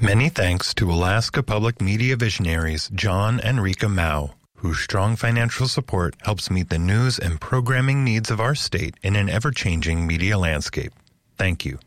Many thanks to Alaska Public Media visionaries John and Rika Mao, whose strong financial support helps meet the news and programming needs of our state in an ever-changing media landscape. Thank you.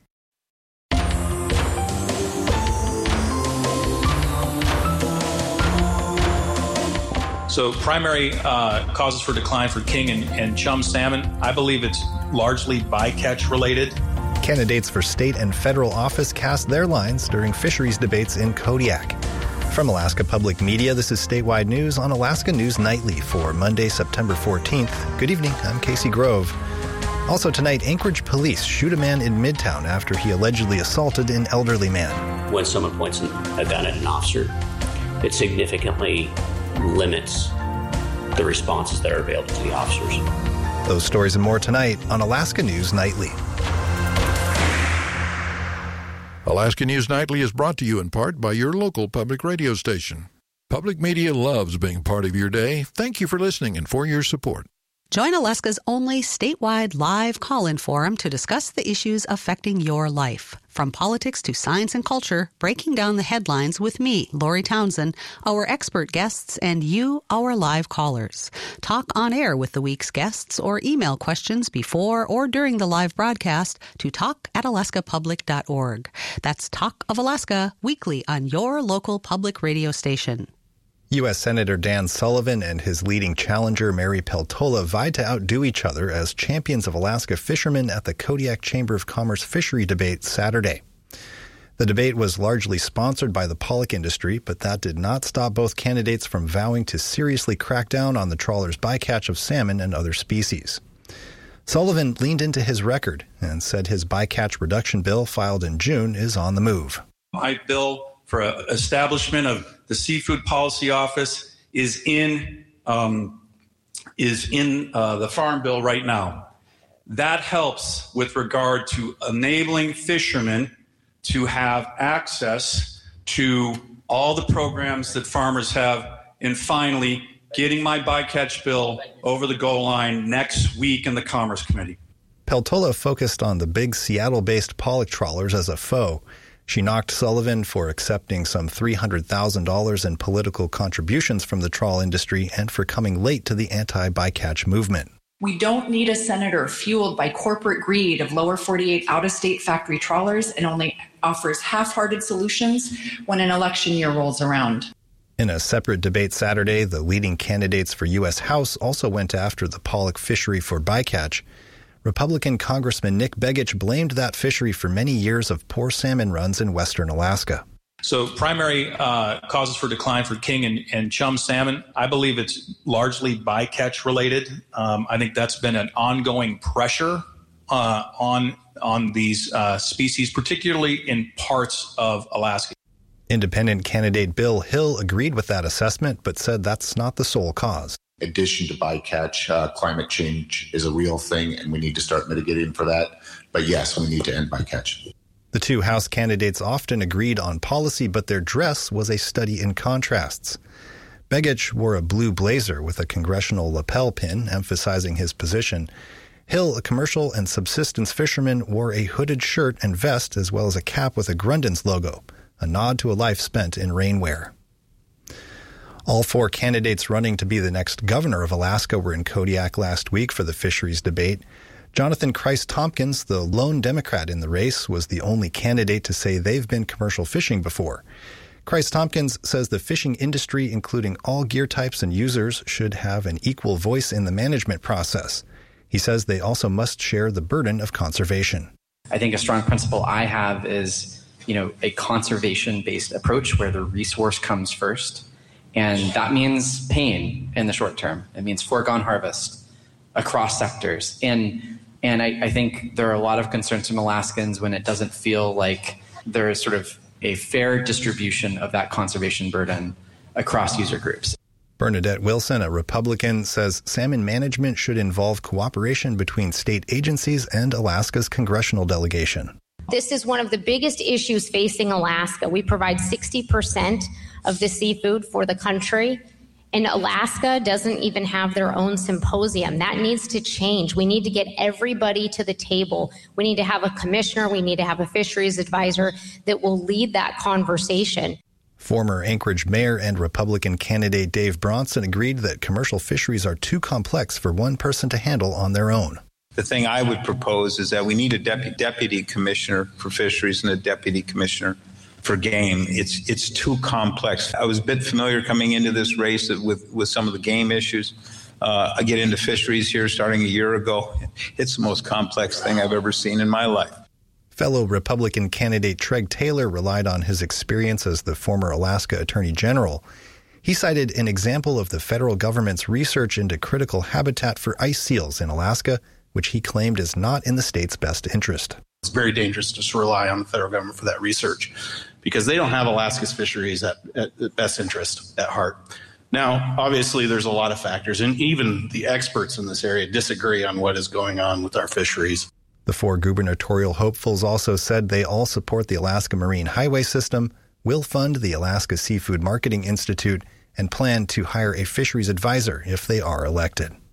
So primary causes for decline for king and chum salmon, I believe it's largely bycatch related. Candidates for state and federal office cast their lines during fisheries debates in Kodiak. From Alaska Public Media, this is Statewide News on Alaska News Nightly for Monday, September 14th. Good evening, I'm Casey Grove. Also tonight, Anchorage police shoot a man in Midtown after he allegedly assaulted an elderly man. When someone points a gun at an officer, it significantly limits the responses that are available to the officers. Those stories and more tonight on Alaska News Nightly. Alaska News Nightly is brought to you in part by your local public radio station. Public media loves being part of your day. Thank you for listening and for your support. Join Alaska's only statewide live call-in forum to discuss the issues affecting your life. From politics to science and culture, breaking down the headlines with me, Lori Townsend, our expert guests, and you, our live callers. Talk on air with the week's guests or email questions before or during the live broadcast to talk@alaskapublic.org. That's Talk of Alaska, weekly on your local public radio station. U.S. Senator Dan Sullivan and his leading challenger, Mary Peltola, vied to outdo each other as champions of Alaska fishermen at the Kodiak Chamber of Commerce fishery debate Saturday. The debate was largely sponsored by the pollock industry, but that did not stop both candidates from vowing to seriously crack down on the trawler's bycatch of salmon and other species. Sullivan leaned into his record and said his bycatch reduction bill filed in June is on the move. My bill for establishment of the Seafood Policy Office is in the Farm Bill right now. That helps with regard to enabling fishermen to have access to all the programs that farmers have, and finally getting my bycatch bill over the goal line next week in the Commerce Committee. Peltola focused on the big Seattle-based pollock trawlers as a foe. She knocked Sullivan for accepting some $300,000 in political contributions from the trawl industry and for coming late to the anti-bycatch movement. We don't need a senator fueled by corporate greed of lower 48 out-of-state factory trawlers and only offers half-hearted solutions when an election year rolls around. In a separate debate Saturday, the leading candidates for U.S. House also went after the pollock fishery for bycatch. Republican Congressman Nick Begich blamed that fishery for many years of poor salmon runs in western Alaska. So primary causes for decline for king and chum salmon, I believe it's largely bycatch related. I think that's been an ongoing pressure on these species, particularly in parts of Alaska. Independent candidate Bill Hill agreed with that assessment, but said that's not the sole cause. In addition to bycatch, climate change is a real thing, and we need to start mitigating for that. But yes, we need to end bycatch. The two House candidates often agreed on policy, but their dress was a study in contrasts. Begich wore a blue blazer with a congressional lapel pin, emphasizing his position. Hill, a commercial and subsistence fisherman, wore a hooded shirt and vest, as well as a cap with a Grundens logo, a nod to a life spent in rainwear. All four candidates running to be the next governor of Alaska were in Kodiak last week for the fisheries debate. Jonathan Christ-Tompkins, the lone Democrat in the race, was the only candidate to say they've been commercial fishing before. Christ-Tompkins says the fishing industry, including all gear types and users, should have an equal voice in the management process. He says they also must share the burden of conservation. I think a strong principle I have is, a conservation-based approach where the resource comes first. And that means pain in the short term. It means foregone harvest across sectors. And I think there are a lot of concerns from Alaskans when it doesn't feel like there is sort of a fair distribution of that conservation burden across user groups. Bernadette Wilson, a Republican, says salmon management should involve cooperation between state agencies and Alaska's congressional delegation. This is one of the biggest issues facing Alaska. We provide 60% of the seafood for the country, And Alaska doesn't even have their own symposium. That needs to change. We need to get everybody to the table. We need to have a commissioner. We need to have a fisheries advisor that will lead that conversation. Former Anchorage mayor and Republican candidate Dave Bronson agreed that commercial fisheries are too complex for one person to handle on their own. The thing I would propose is that we need a deputy commissioner for fisheries and a deputy commissioner for game. It's too complex. I was a bit familiar coming into this race with some of the game issues. I get into fisheries here starting a year ago. It's the most complex thing I've ever seen in my life. Fellow Republican candidate Treg Taylor relied on his experience as the former Alaska Attorney General. He cited an example of the federal government's research into critical habitat for ice seals in Alaska, which he claimed is not in the state's best interest. It's very dangerous to just rely on the federal government for that research because they don't have Alaska's fisheries at best interest at heart. Now, obviously, there's a lot of factors, and even the experts in this area disagree on what is going on with our fisheries. The 4 gubernatorial hopefuls also said they all support the Alaska Marine Highway System, will fund the Alaska Seafood Marketing Institute, and plan to hire a fisheries advisor if they are elected.